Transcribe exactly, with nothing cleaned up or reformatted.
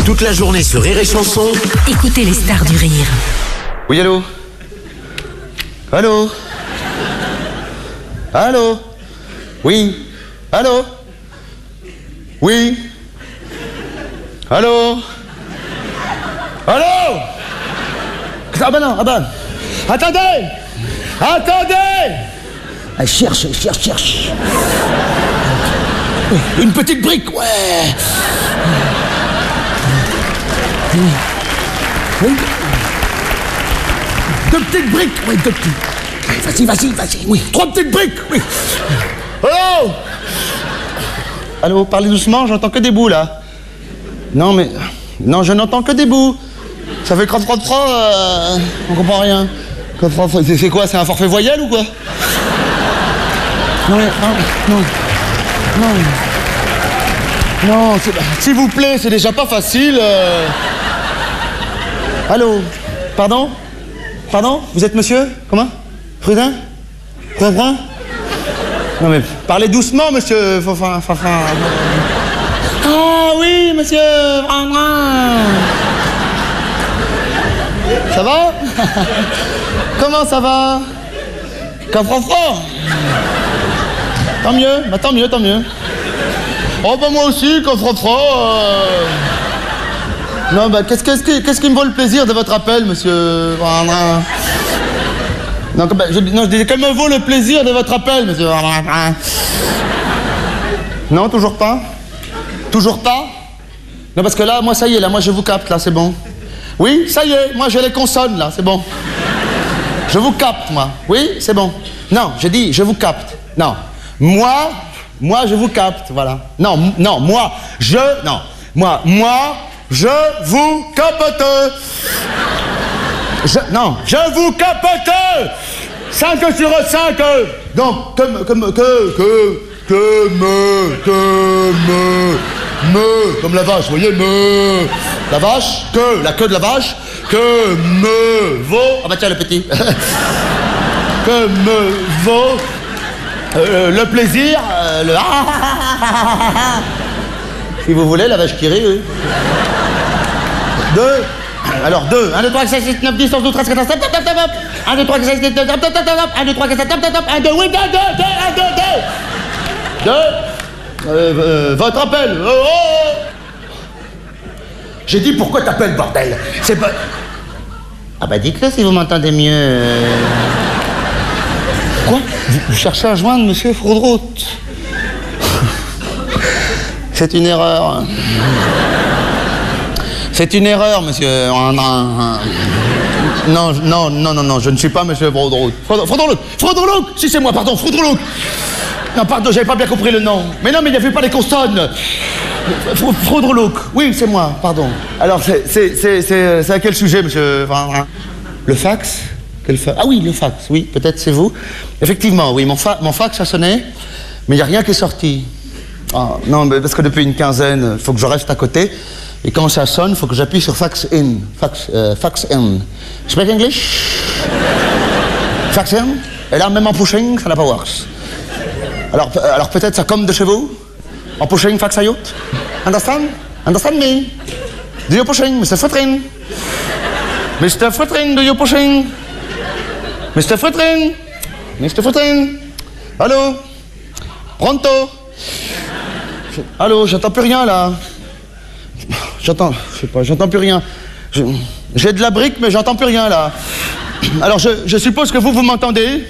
Toute la journée sur Rire et Chanson. Écoutez les stars du rire. Oui, allô? Allô? Allô? Oui? Allô? Oui? Allô? Allô? Ah bah non, ah bah... Attendez! Attendez! Elle cherche, elle cherche, cherche. Une petite brique, ouais. Oui. Deux petites briques, oui, deux petites. Vas-y, vas-y, vas-y, oui. Trois petites briques, oui. Allô? Allô, parlez doucement, j'entends que des bouts, là. Non, mais... Non, je n'entends que des bouts. Ça fait crotte, crotte, crotte, euh... on comprend rien. C'est quoi, c'est un forfait voyelle ou quoi? Non, mais... Non, non. Non. Non, s'il vous plaît, c'est déjà pas facile. Euh... Allô? Pardon? Pardon? Vous êtes monsieur? Comment? Prudin? Prudin? Non mais parlez doucement, monsieur. Enfin, enfin, enfin... Ah oui, monsieur. Ça va? Comment ça va? Coffre-fort? Tant mieux, bah tant mieux, tant mieux. Oh bah moi aussi, coffre-fort. Euh... Non bah qu'est-ce, qu'est-ce, qui, qu'est-ce qui me vaut le plaisir de votre appel, monsieur? Non, bah, je, non, je disais, que me vaut le plaisir de votre appel, monsieur? Non, toujours pas? Toujours pas? Non, parce que là, moi, ça y est, là, moi, je vous capte, là, c'est bon. Oui, ça y est, moi, j'ai les consonnes, là, c'est bon. Je vous capte, moi. Oui, c'est bon. Non, je dis, je vous capte. Non. Moi, moi, je vous capte, voilà. Non, non, moi, je, non. Moi, moi, je vous capte. Je, non, je vous capte. cinq sur cinq. Donc, que, que, que, que, que, me, que, me, me, comme la vache, vous voyez, me, la vache, que, la queue de la vache, que me vaut, ah bah tiens le petit, que me vaut euh, le plaisir, euh, le si vous voulez, la vache qui rit, oui. Deux, alors deux, un, deux, trois, quatre, cinq, six, neuf, dix, onze, douze, treize, quatorze, top, top, top, top, un, deux, trois, quatre, cinq, six, neuf, top, top, top, top, un, deux, trois, quatre, cinq, top, top, top, un, deux, oui, deux, deux, deux, un, deux, deux, deux, euh, euh, votre appel, oh, oh. J'ai dit, pourquoi t'appelles, bordel? C'est pas... Ah bah dites-le si vous m'entendez mieux. Quoi? Vous, vous cherchez à joindre monsieur Frodrout? C'est une erreur. C'est une erreur, monsieur. Non, non, non, non, non, je ne suis pas monsieur Frodrout. Frodrout, Frodrout, si c'est moi, pardon, Frodrout. Non, pardon, j'avais pas bien compris le nom. Mais non, mais il n'y avait pas les consonnes. Frodrout, oui, c'est moi, pardon. Alors, c'est, c'est, c'est, c'est, c'est à quel sujet, monsieur? Le fax? Quel fa... Ah oui, le fax, oui, peut-être c'est vous. Effectivement, oui, mon, fa... mon fax a sonné, mais il n'y a rien qui est sorti. Ah, non, mais parce que depuis une quinzaine, il faut que je reste à côté. Et quand ça sonne, il faut que j'appuie sur fax in. Fax, euh, fax in. Speak English? Fax in? Et là, même en pushing, ça n'a pas works. Alors, alors peut-être ça comme de chez vous? En pushing, fax out? Understand? Understand me? Do you pushing, Mister Frittring? Mister Frittring, do you pushing? Mister Frittring? Mister Frittring? Allô? Pronto? Je... Allô, j'entends plus rien là. J'entends, je sais pas, j'entends plus rien. Je... J'ai de la brique, mais j'entends plus rien là. Alors je, je suppose que vous, vous m'entendez?